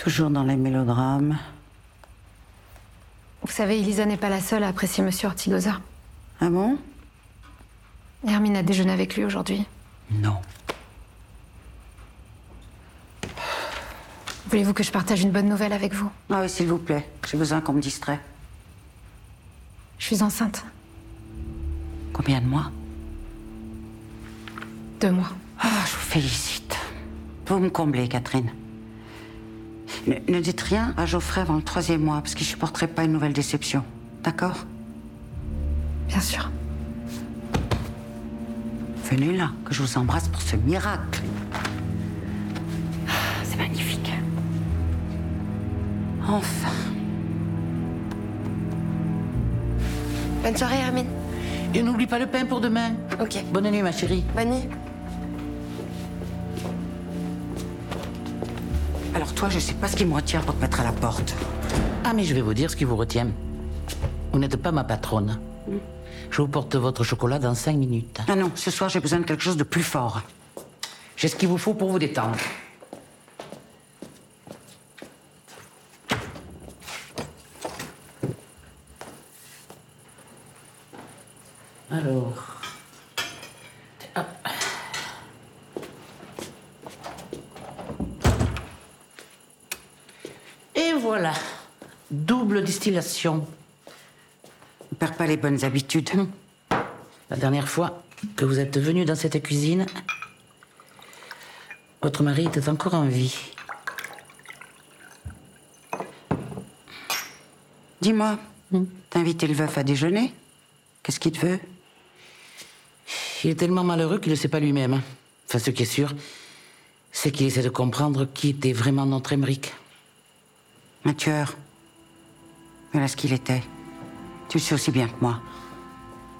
Toujours dans les mélodrames. Vous savez, Elisa n'est pas la seule à apprécier Monsieur Ortigosa. Ah bon? Hermine a déjeuné avec lui aujourd'hui. Non. Voulez-vous que je partage une bonne nouvelle avec vous? Ah oui, s'il vous plaît. J'ai besoin qu'on me distrait. Je suis enceinte. Combien de mois? 2 mois. Ah, je vous félicite. Vous me comblez, Catherine. Ne dites rien à Geoffrey avant le 3e mois, parce qu'il ne supporterait pas une nouvelle déception. D'accord? Bien sûr. Venez là, que je vous embrasse pour ce miracle. Ah, c'est magnifique. Enfin. Bonne soirée, Hermine. Et n'oublie pas le pain pour demain. Ok. Bonne nuit, ma chérie. Bonne nuit. Alors toi, je sais pas ce qui me retient pour te mettre à la porte. Ah, mais je vais vous dire ce qui vous retient. Vous n'êtes pas ma patronne. Je vous porte votre chocolat dans 5 minutes. Ah non, ce soir, j'ai besoin de quelque chose de plus fort. J'ai ce qu'il vous faut pour vous détendre. Alors... Hop. Et voilà. Double distillation. Ne perds pas les bonnes habitudes. La dernière fois que vous êtes venu dans cette cuisine, votre mari était encore en vie. Dis-moi, t'as invité le veuf à déjeuner? Qu'est-ce qu'il te veut? Il est tellement malheureux qu'il ne le sait pas lui-même. Enfin, ce qui est sûr, c'est qu'il essaie de comprendre qui était vraiment notre Émeric. Un tueur. Voilà ce qu'il était. Tu le sais aussi bien que moi.